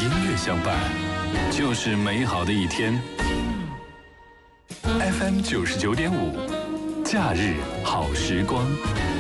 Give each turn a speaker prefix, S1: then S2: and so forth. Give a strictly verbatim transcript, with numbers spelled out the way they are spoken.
S1: 音乐相伴，就是美好的一天。F M 九十九点五，假日好时光。